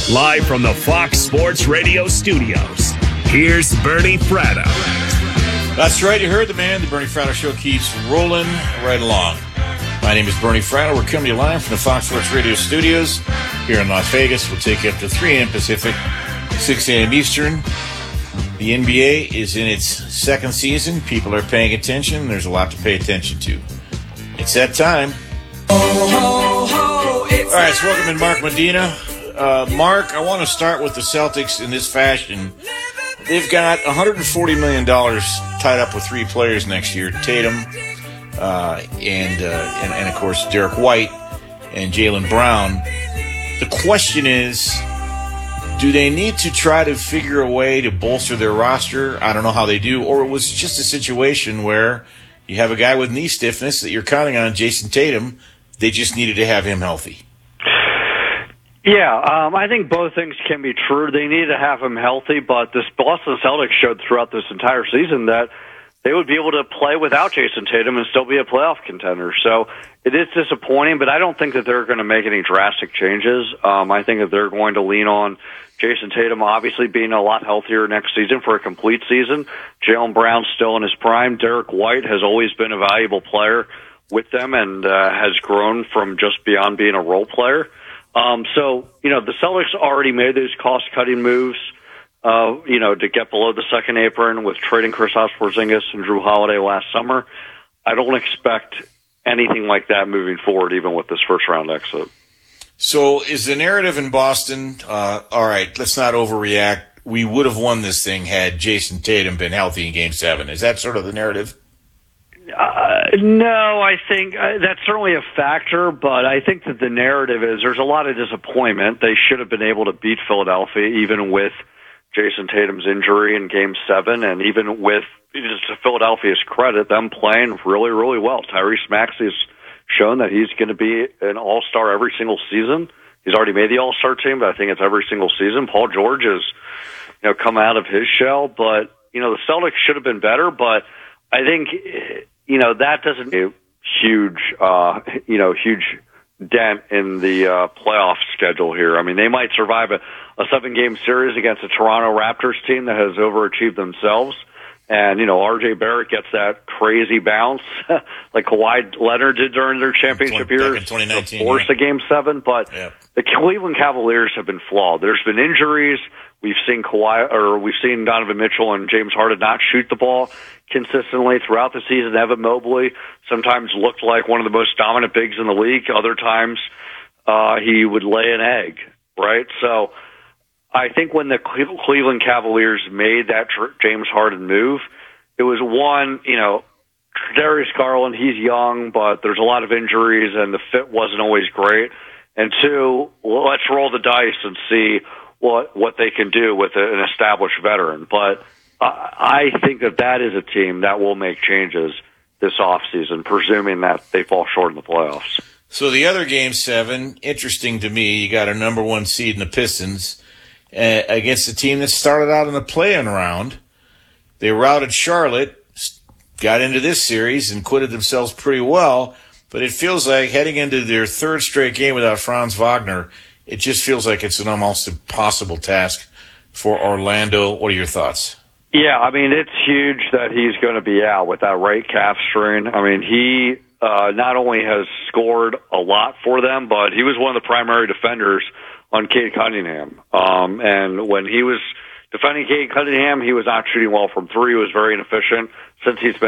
Live from the Fox Sports Radio studios, here's Bernie Fratto. That's right, you heard the man. The Bernie Fratto Show keeps rolling right along. My name is Bernie Fratto. We're coming to you live from the Fox Sports Radio studios here in Las Vegas. We'll take you up to 3 a.m. Pacific, 6 a.m. Eastern. The NBA is in its second season. People are paying attention. There's a lot to pay attention to. It's that time. All right, so welcome in Mark Medina. Mark, I want to start with the Celtics in this fashion. They've got $140 million tied up with 3 players next year: Tatum, and of course Derek White and Jaylen Brown. The question is, do they need to try to figure a way to bolster their roster? I don't know how they do, or it was just a situation where you have a guy with knee stiffness that you're counting on, Jason Tatum. They just needed to have him healthy. Yeah, I think both things can be true. They need to have him healthy, but this Boston Celtics showed throughout this entire season that they would be able to play without Jason Tatum and still be a playoff contender. So it is disappointing, but I don't think that they're going to make any drastic changes. I think that they're going to lean on Jason Tatum obviously being a lot healthier next season for a complete season. Jaylen Brown's still in his prime. Derek White has always been a valuable player with them and has grown from just beyond being a role player. So, the Celtics already made those cost-cutting moves, to get below the second apron with trading Kristaps Porzingis and Jrue Holiday last summer. I don't expect anything like that moving forward, even with this first-round exit. So is the narrative in Boston, all right, let's not overreact. We would have won this thing had Jason Tatum been healthy in Game 7. Is that sort of the narrative? No, I think that's certainly a factor, but I think that the narrative is there's a lot of disappointment. They should have been able to beat Philadelphia even with Jason Tatum's injury in Game 7, and even with, just to Philadelphia's credit, them playing really, really well. Tyrese Maxey has shown that he's going to be an all-star every single season. He's already made the all-star team, but I think it's every single season. Paul George has, come out of his shell, but, the Celtics should have been better, but I think, that doesn't huge dent in the playoff schedule here. I mean, they might survive a 7-game series against a Toronto Raptors team that has overachieved themselves. And, R.J. Barrett gets that crazy bounce like Kawhi Leonard did during their championship years to force a Game 7. But the Cleveland Cavaliers have been flawed. There's been injuries. We've seen Donovan Mitchell and James Harden not shoot the ball consistently throughout the season. Evan Mobley sometimes looked like one of the most dominant bigs in the league. Other times he would lay an egg, right? So I think when the Cleveland Cavaliers made that James Harden move, it was one, Darius Garland, he's young, but there's a lot of injuries and the fit wasn't always great. And 2, let's roll the dice and see what they can do with an established veteran. But I think that is a team that will make changes this offseason, presuming that they fall short in the playoffs. So the other Game 7, interesting to me, you got a number 1 seed in the Pistons against a team that started out in the play-in round. They routed Charlotte, got into this series, and acquitted themselves pretty well. But it feels like heading into their 3rd straight game without Franz Wagner, it just feels like it's an almost impossible task for Orlando. What are your thoughts? Yeah, I mean, it's huge that he's going to be out with that right calf strain. I mean, he not only has scored a lot for them, but he was one of the primary defenders on Cade Cunningham. And when he was defending Cade Cunningham, he was not shooting well from 3. He was very inefficient. Since he's been